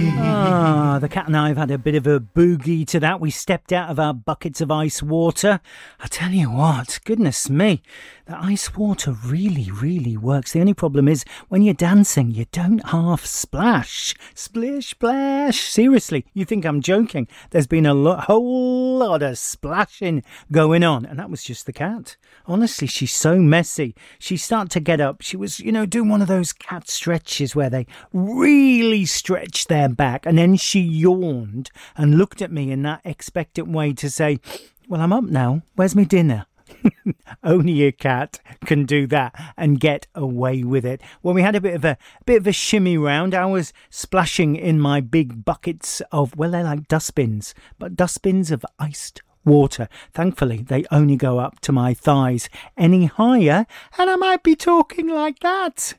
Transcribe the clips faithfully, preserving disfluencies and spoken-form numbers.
Ah, the cat and I have had a bit of a boogie to that. We stepped out of our buckets of ice water. I tell you what, goodness me, the ice water really, really works. The only problem is when you're dancing, you don't half splash. Splish, splash. Seriously, you think I'm joking? There's been a lo- whole lot of splashing going on, and that was just the cat. Honestly, she's so messy. She started to get up. She was, you know, doing one of those cat stretches where they really stretch their back, and then she yawned and looked at me in that expectant way to say, well, I'm up now. Where's my dinner? Only a cat can do that and get away with it. When we had a bit of a, a bit of a shimmy round, I was splashing in my big buckets of, well, they're like dustbins, but dustbins of iced water. Thankfully, they only go up to my thighs. Any higher, and I might be talking like that.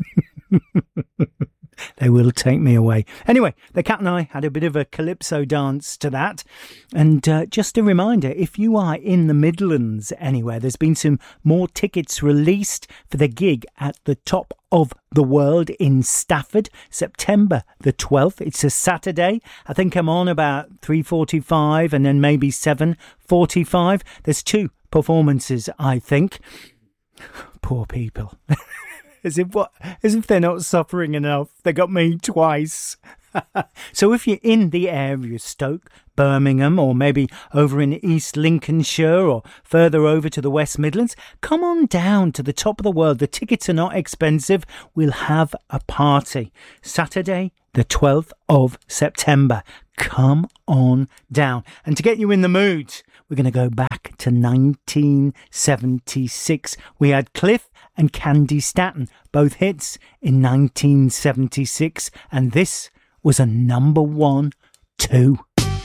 They will take me away. Anyway, the cat and I had a bit of a calypso dance to that. And uh, just a reminder, if you are in the Midlands anywhere, there's been some more tickets released for the gig at the Top of the World in Stafford, September the twelfth. It's a Saturday. I think I'm on about three forty-five and then maybe seven forty-five. There's two performances, I think. Poor people. As if what? As if they're not suffering enough. They got me twice. So if you're in the area, Stoke, Birmingham, or maybe over in East Lincolnshire or further over to the West Midlands, come on down to the Top of the World. The tickets are not expensive. We'll have a party. Saturday, the twelfth of September. Come on down. And to get you in the mood, we're going to go back to nineteen seventy-six. We had Cliff and Candy Staton, both hits in nineteen seventy-six, and this was a number one too.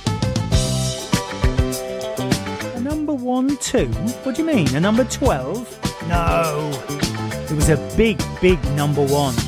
A number one two? What do you mean? A number twelve? No. It was a big, big number one.